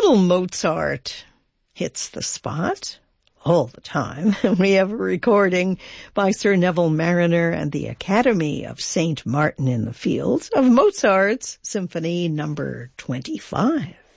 Little Mozart hits the spot all the time. We have a recording by Sir Neville Marriner and the Academy of St. Martin in the Fields of Mozart's Symphony No. 25.